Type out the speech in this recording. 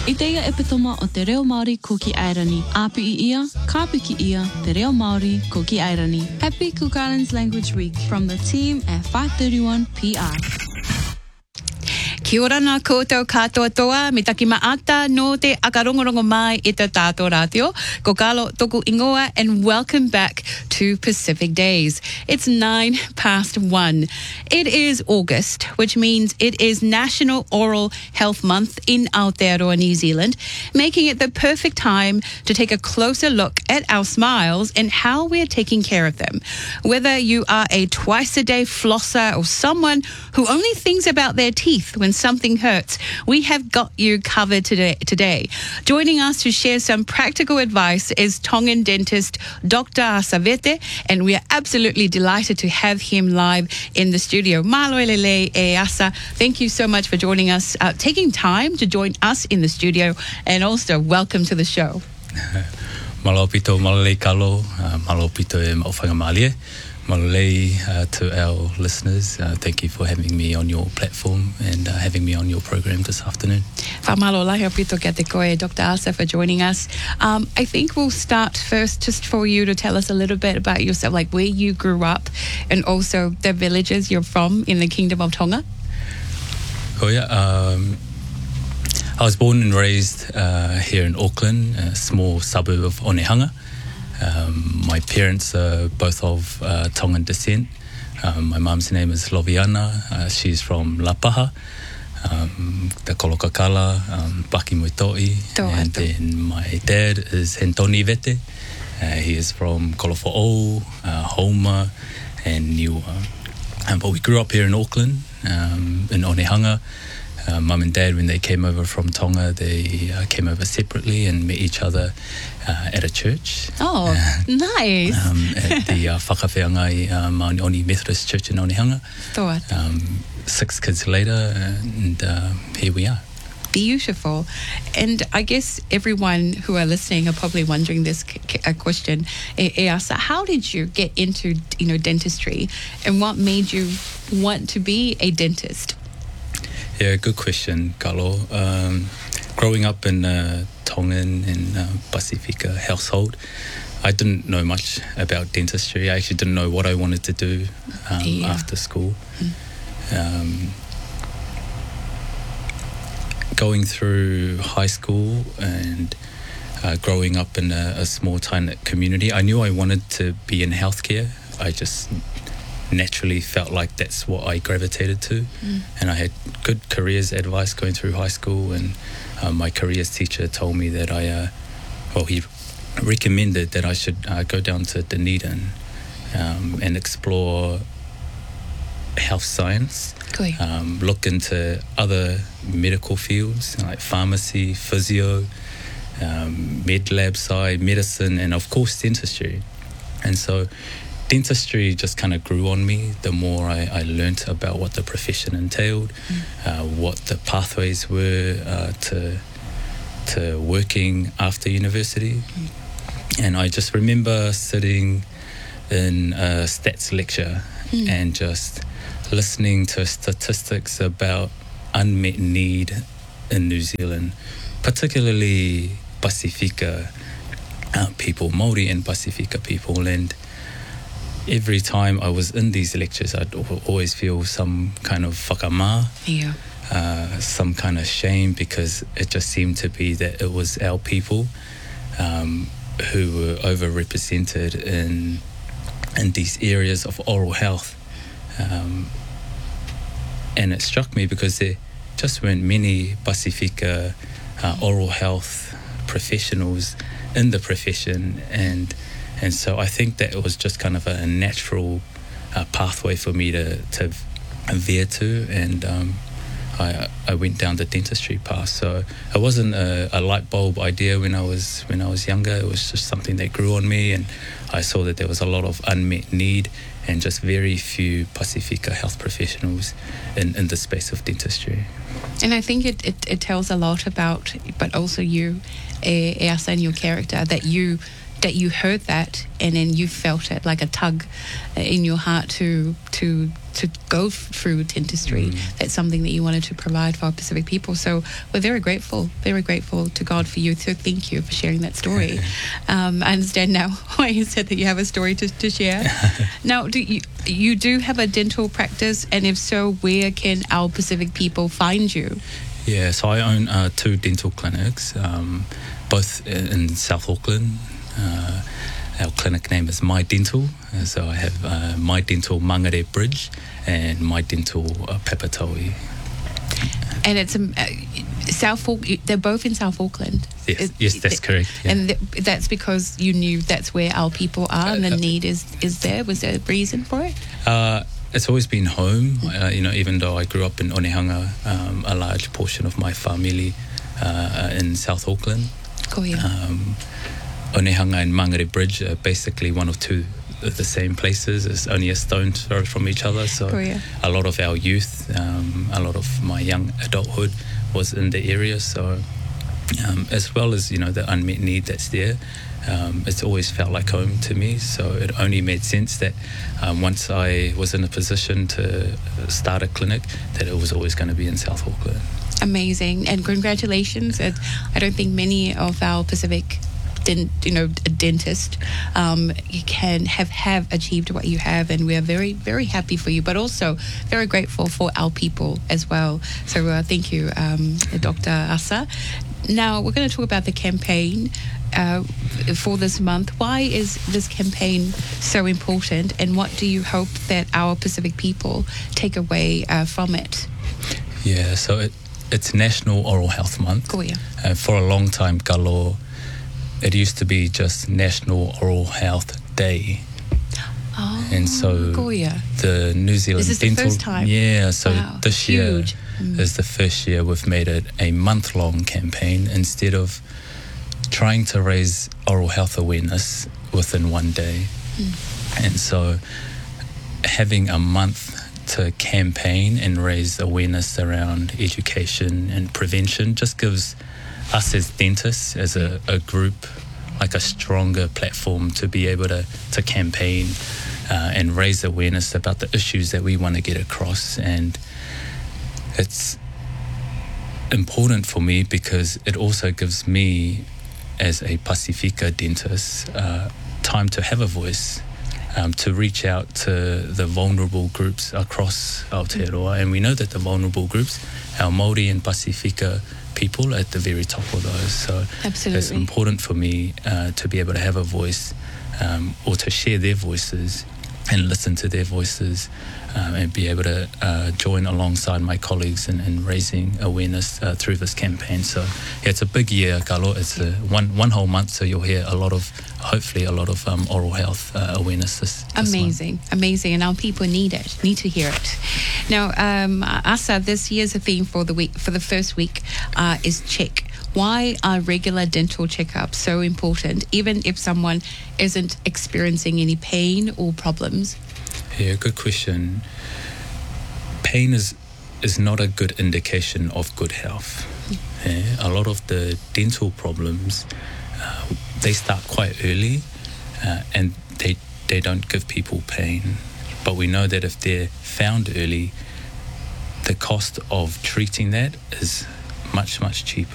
I teia epitoma o te reo Māori ko ki Airani. Apu I ia, kapu ki ia, te reo Māori ko ki Airani. Happy Cook Islands Language Week from the team at 531 PR. Kia ora nā koutou katoa toa, me taki maata no te akarongorongo mai I te tātou rātio. Ko Kalo toku ingoa and welcome back to Pacific Days. It's 1:09. It is August, which means it is National Oral Health Month in Aotearoa, New Zealand, making it the perfect time to take a closer look at our smiles and how we're taking care of them. Whether you are a twice-a-day flosser or someone who only thinks about their teeth when something hurts, we have got you covered today. Joining us to share some practical advice is Tongan dentist Dr. Savete, and we are absolutely delighted to have him live in the studio. Malo elele e asa. Thank you so much for joining us, taking time to join us in the studio, and also welcome to the show. Malo pito malole kalo, malo pito e maofanga malie. Malole to our listeners, thank you for having me on your platform and having me on your program this afternoon. Whamalo lahi pito kia te koe, Dr. Asa, for joining us. I think we'll start first just for you to tell us a little bit about yourself, like where you grew up and also the villages you're from in the Kingdom of Tonga. Oh yeah, I was born and raised here in Auckland, a small suburb of Onehunga. My parents are both of Tongan descent. My mum's name is Loviana. She's from Lapaha, the Kolokakala, Paki Muitoi. And then my dad is Hentoni Vete. He is from Kolofo'ou, Houma, and Niua. But we grew up here in Auckland, in Onehunga. Mum and Dad, when they came over from Tonga, they came over separately and met each other at a church. Oh, nice. At the Whakawhiangai Maunioni Methodist Church in Onehunga. 6 kids later, and here we are. Beautiful. And I guess everyone who are listening are probably wondering this question. Easa, how did you get into dentistry, and what made you want to be a dentist? Yeah, good question, Kalo. Growing up in a Tongan and Pasifika household, I didn't know much about dentistry. I actually didn't know what I wanted to do after school. Going through high school and growing up in a small tight community, I knew I wanted to be in healthcare. I just naturally felt like that's what I gravitated to, and I had good careers advice going through high school, and my careers teacher told me that he recommended that I should go down to Dunedin and explore health science, look into other medical fields like pharmacy, physio, med lab side, medicine, and of course dentistry. And so dentistry just kind of grew on me the more I learnt about what the profession entailed, what the pathways were to working after university. And I just remember sitting in a stats lecture and just listening to statistics about unmet need in New Zealand, particularly Pasifika people, Māori and Pasifika people. And every time I was in these lectures, I'd always feel some kind of whakamā, some kind of shame, because it just seemed to be that it was our people who were overrepresented in these areas of oral health. And it struck me because there just weren't many Pasifika oral health professionals in the profession, and so I think that it was just kind of a natural pathway for me to veer to, and I went down the dentistry path. So it wasn't a light bulb idea when I was younger. It was just something that grew on me, and I saw that there was a lot of unmet need and just very few Pasifika health professionals in the space of dentistry. And I think it tells a lot about, but also you, Easa, and your character, that you that you heard that and then you felt it like a tug in your heart to go through dentistry. That's something that you wanted to provide for our Pacific people. So we're very grateful to God for you. So thank you for sharing that story. I understand now why you said that you have a story to share. Now, do you do have a dental practice, and if so, where can our Pacific people find you? Yeah, so I own 2 dental clinics, both in South Auckland. Our clinic name is My Dental. So I have My Dental Mangere Bridge and My Dental Papatohi. And it's South Auckland. They're both in South Auckland. Yes, that's correct. Yeah. And that's because you knew that's where our people are, and the need is there. Was there a reason for it? It's always been home. Even though I grew up in Onehunga, a large portion of my family in South Auckland. Onehunga and Mangere Bridge are basically one of two the same places. It's only a stone's throw from each other. So a lot of our youth, a lot of my young adulthood was in the area. So as well as, the unmet need that's there, it's always felt like home to me. So it only made sense that once I was in a position to start a clinic, that it was always going to be in South Auckland. Amazing, and congratulations. I don't think many of our Pacific dentist can have achieved what you have, and we are very, very happy for you, but also very grateful for our people as well. So thank you, Dr. Asa. Now we're going to talk about the campaign for this month. Why is this campaign so important, and what do you hope that our Pacific people take away from it? Yeah, so it's National Oral Health Month. For a long time, Galo, it used to be just National Oral Health Day. And so the New Zealand This is Dental... the first time? Yeah, so this year Huge. is the first year we've made it a month-long campaign instead of trying to raise oral health awareness within one day. And so having a month to campaign and raise awareness around education and prevention just gives us as dentists, as a group, like a stronger platform to be able to campaign and raise awareness about the issues that we want to get across. And it's important for me because it also gives me, as a Pasifika dentist, time to have a voice, to reach out to the vulnerable groups across Aotearoa. And we know that the vulnerable groups, our Māori and Pasifika people, are at the very top of those. So it's important for me to be able to have a voice, or to share their voices and listen to their voices, and be able to join alongside my colleagues in raising awareness through this campaign. So yeah, it's a big year, Galo. It's one whole month, so you'll hear hopefully a lot of oral health awareness this Amazing, and our people need to hear it. Now, Asa, this year's theme for the first week is check. Why are regular dental checkups so important, even if someone isn't experiencing any pain or problems? Yeah, good question. Pain is not a good indication of good health. Yeah, a lot of the dental problems, they start quite early, and they don't give people pain. But we know that if they're found early, the cost of treating that is much, much cheaper.